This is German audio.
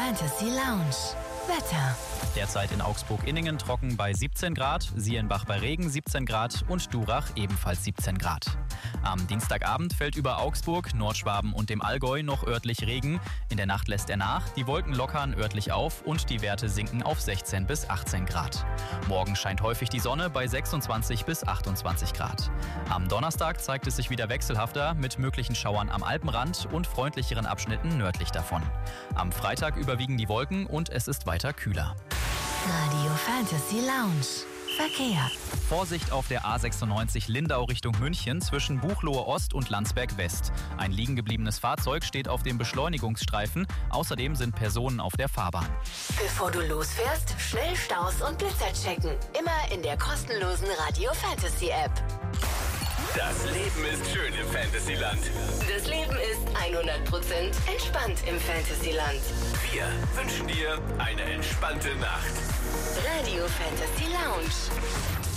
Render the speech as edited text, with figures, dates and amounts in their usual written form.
Fantasy Lounge. Wetter. Derzeit in Augsburg-Inningen trocken bei 17 Grad, Sielenbach bei Regen 17 Grad und Durach ebenfalls 17 Grad. Am Dienstagabend fällt über Augsburg, Nordschwaben und dem Allgäu noch örtlich Regen. In der Nacht lässt er nach, die Wolken lockern örtlich auf und die Werte sinken auf 16 bis 18 Grad. Morgen scheint häufig die Sonne bei 26 bis 28 Grad. Am Donnerstag zeigt es sich wieder wechselhafter mit möglichen Schauern am Alpenrand und freundlicheren Abschnitten nördlich davon. Am Freitag überwiegen die Wolken und es ist weiter kühler. Radio Fantasy Lounge. Verkehr. Vorsicht auf der A96 Lindau Richtung München zwischen Buchloe Ost und Landsberg West. Ein liegen gebliebenes Fahrzeug steht auf dem Beschleunigungsstreifen. Außerdem sind Personen auf der Fahrbahn. Bevor du losfährst, schnell Staus und Blitzer checken. Immer in der kostenlosen Radio Fantasy App. Das Leben ist schön im Fantasyland. Das Leben ist 100% entspannt im Fantasyland. Wir wünschen dir eine entspannte Nacht. Radio Fantasy Lounge.